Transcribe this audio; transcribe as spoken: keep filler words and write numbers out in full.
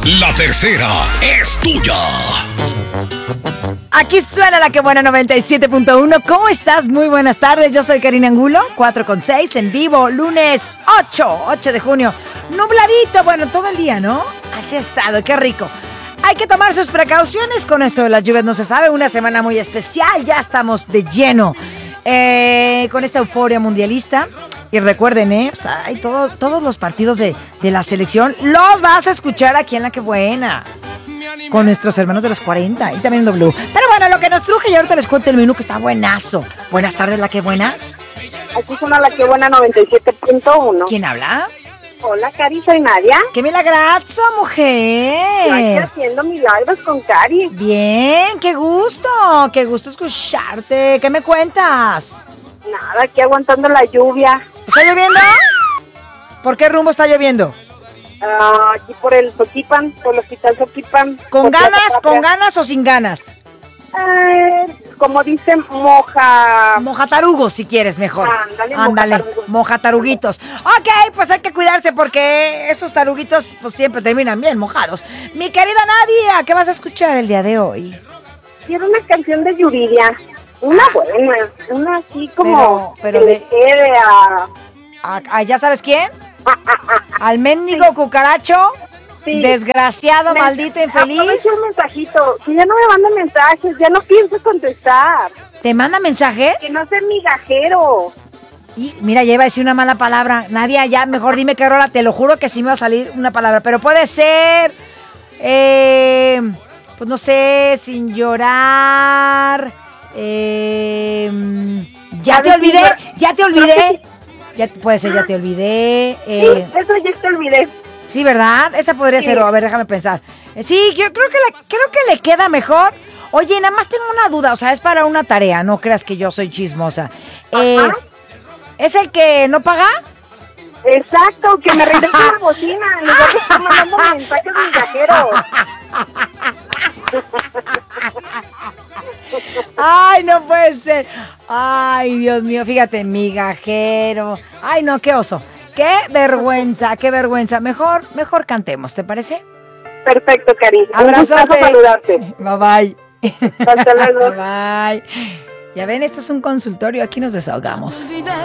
La tercera es tuya. Aquí suena la que buena noventa y siete punto uno. ¿Cómo estás? Muy buenas tardes. Yo soy Karina Angulo, cuatro con seis en vivo, lunes ocho de junio. Nubladito, bueno, todo el día, ¿no? Así ha estado, qué rico. Hay que tomar sus precauciones con esto de las lluvias, no se sabe. Una semana muy especial, ya estamos de lleno eh, con esta euforia mundialista. Y recuerden, ¿eh? Pues hay todo, todos los partidos de, de la selección los vas a escuchar aquí en La Que Buena. Con nuestros hermanos de los cuarenta y también en W. Pero bueno, lo que nos truje y ahorita les cuento el menú que está buenazo. Buenas tardes, La Que Buena. Aquí suena La Que Buena noventa y siete punto uno. ¿Quién habla? Hola, Cari, soy Nadia. ¡Qué milagrazo, Estoy mujer! haciendo milagros con Cari. Bien, qué gusto, qué gusto escucharte. ¿Qué me cuentas? Nada, aquí aguantando la lluvia. ¿Está lloviendo? ¿Por qué rumbo está lloviendo? Uh, aquí por el Soquipan, por el hospital Soquipan. ¿Con por Plaza ganas, Patria. con ganas o sin ganas? Eh, como dicen, moja. Mojatarugos, si quieres, mejor. Ándale, Ándale, mojatarugos. mojataruguitos. Ok, pues hay que cuidarse porque esos taruguitos pues siempre terminan bien mojados. Mi querida Nadia, ¿qué vas a escuchar el día de hoy? Quiero una canción de Yuridia. Una buena, una así como Pero- pero que de- le quede a... ¿A, a- ¿Ya sabes quién? Al mendigo cucaracho, Sí. desgraciado, Me- maldito, infeliz. Aprovecha un mensajito, que ya no me manda mensajes, ya no pienso contestar. ¿Te manda mensajes? Que no sea migajero. Y mira, ya iba a decir una mala palabra. Nadia, ya mejor dime qué rola. Te lo juro que sí me va a salir una palabra. Pero puede ser... Eh, pues no sé, sin llorar... Eh, ya te ¿Sabes olvidé, qué? ya te olvidé. Ya puede ser, ya te olvidé. Eh, Sí, eso ya te olvidé. sí, ¿verdad? Esa podría Sí. ser, o a ver, déjame pensar. Eh, sí, yo creo que, la, creo que le queda mejor. Oye, nada más tengo una duda, o sea, es para una tarea, no creas que yo soy chismosa. Eh, Ajá. ¿Es el que no paga? Exacto, que me regrese la bocina en lugar de estar mandando mensajes migajeros. Ay, no puede ser. Ay, Dios mío, fíjate, migajero. Ay, no, qué oso. Qué vergüenza, qué vergüenza. Mejor, mejor cantemos, ¿te parece? Perfecto, Cari. Un Abrazote. gustazo saludarte. Bye bye. Hasta luego. Bye. Ya ven, esto es un consultorio, aquí nos desahogamos.